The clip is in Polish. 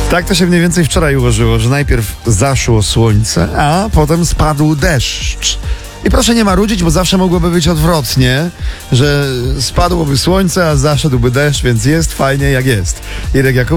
Tak to się mniej więcej wczoraj ułożyło, że najpierw zaszło słońce, a potem spadł deszcz. I proszę nie marudzić, bo zawsze mogłoby być odwrotnie, że spadłoby słońce, a zaszedłby deszcz, więc jest fajnie jak jest. Irek Jakub